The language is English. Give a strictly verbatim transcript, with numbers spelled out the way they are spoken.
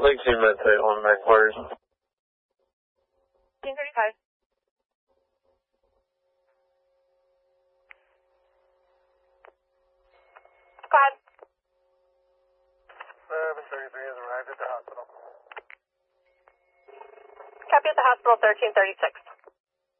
Lake two Med Site on my quarters. ten thirty-five. Go ahead. seven thirty-three has arrived at the hospital. Copy at the hospital, thirteen thirty-six.